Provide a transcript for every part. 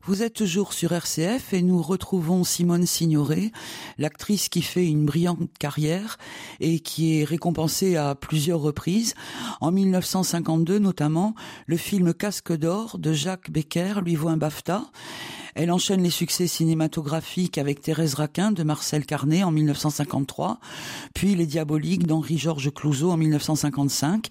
Vous êtes toujours sur RCF et nous retrouvons Simone Signoret, l'actrice qui fait une brillante carrière et qui est récompensée à plusieurs reprises. En 1952 notamment, le film Casque d'or de Jacques Becker lui vaut un BAFTA. Elle enchaîne les succès cinématographiques avec Thérèse Raquin de Marcel Carné en 1953, puis Les Diaboliques d'Henri-Georges Clouzot en 1955.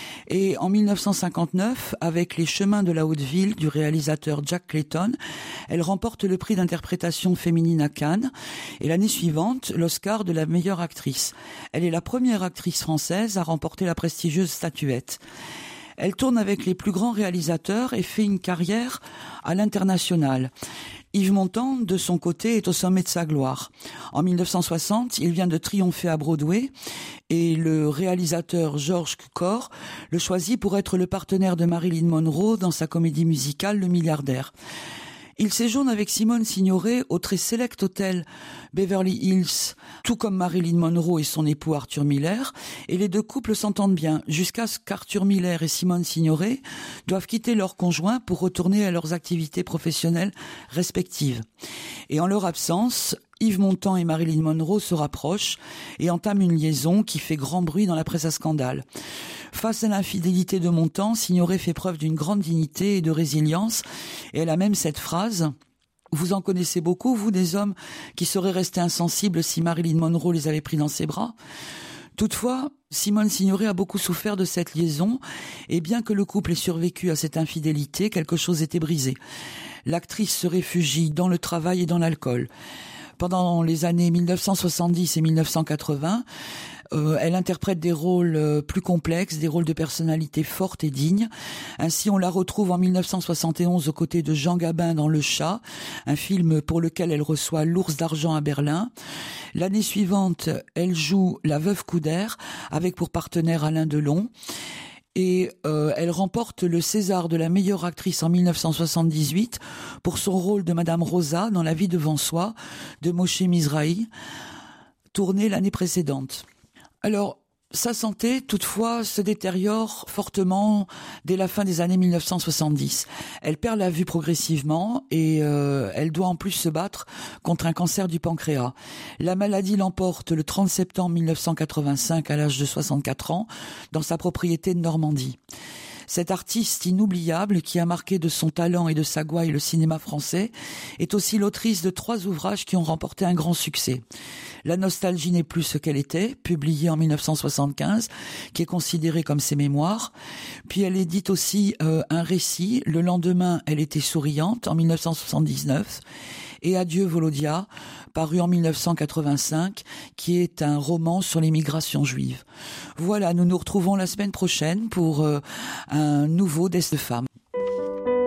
Et en 1959, avec Les Chemins de la Haute-Ville du réalisateur Jack Clayton, elle remporte le prix d'interprétation féminine à Cannes et l'année suivante, l'Oscar de la meilleure actrice. Elle est la première actrice française à remporter la prestigieuse statuette. Elle tourne avec les plus grands réalisateurs et fait une carrière à l'international. Yves Montand, de son côté, est au sommet de sa gloire. En 1960, il vient de triompher à Broadway et le réalisateur George Cukor le choisit pour être le partenaire de Marilyn Monroe dans sa comédie musicale Le Milliardaire. Il séjourne avec Simone Signoret au très select hôtel Beverly Hills, tout comme Marilyn Monroe et son époux Arthur Miller, et les deux couples s'entendent bien, jusqu'à ce qu'Arthur Miller et Simone Signoret doivent quitter leurs conjoints pour retourner à leurs activités professionnelles respectives. Et en leur absence, Yves Montand et Marilyn Monroe se rapprochent et entament une liaison qui fait grand bruit dans la presse à scandale. Face à l'infidélité de Montand, Signoret fait preuve d'une grande dignité et de résilience, et elle a même cette phrase: « Vous en connaissez beaucoup, vous, des hommes qui seraient restés insensibles si Marilyn Monroe les avait pris dans ses bras ?» Toutefois, Simone Signoret a beaucoup souffert de cette liaison, et bien que le couple ait survécu à cette infidélité, quelque chose était brisé. L'actrice se réfugie dans le travail et dans l'alcool. Pendant les années 1970 et 1980, elle interprète des rôles plus complexes, des rôles de personnalité forte et digne. Ainsi, on la retrouve en 1971 aux côtés de Jean Gabin dans Le Chat, un film pour lequel elle reçoit l'Ours d'argent à Berlin. L'année suivante, elle joue La Veuve Coudert, avec pour partenaire Alain Delon. Et elle remporte le César de la meilleure actrice en 1978 pour son rôle de Madame Rosa dans La vie devant soi de Moshe Mizrahi, tourné l'année précédente. Alors, sa santé, toutefois, se détériore fortement dès la fin des années 1970. Elle perd la vue progressivement et elle doit en plus se battre contre un cancer du pancréas. La maladie l'emporte le 30 septembre 1985 à l'âge de 64 ans dans sa propriété de Normandie. Cette artiste inoubliable qui a marqué de son talent et de sa gouaille le cinéma français est aussi l'autrice de 3 ouvrages qui ont remporté un grand succès. La nostalgie n'est plus ce qu'elle était, publié en 1975, qui est considéré comme ses mémoires. Puis elle édite aussi un récit, Le lendemain, elle était souriante, en 1979, et Adieu Volodia, paru en 1985, qui est un roman sur l'immigration juive. Voilà, nous nous retrouvons la semaine prochaine pour un nouveau Des de Femmes.